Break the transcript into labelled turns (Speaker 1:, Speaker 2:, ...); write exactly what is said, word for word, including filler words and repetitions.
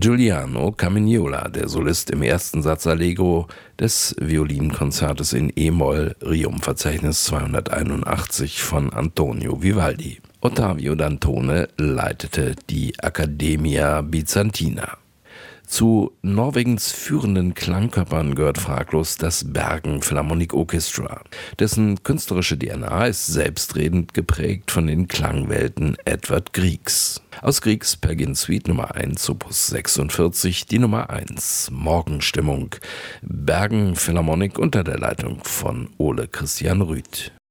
Speaker 1: Giuliano Carmignola, der Solist im ersten Satz Allegro des Violinkonzertes in E-Moll, Riom-Verzeichnis zweihunderteinundachtzig von Antonio Vivaldi. Ottavio Dantone leitete die Accademia Bizantina. Zu Norwegens führenden Klangkörpern gehört fraglos das Bergen Philharmonic Orchestra. Dessen künstlerische D N A ist selbstredend geprägt von den Klangwelten Edvard Griegs. Aus Griegs Pelgin Suite Nummer eins, Opus sechsundvierzig, die Nummer eins, Morgenstimmung, Bergen Philharmonic unter der Leitung von Ole Christian Rüth.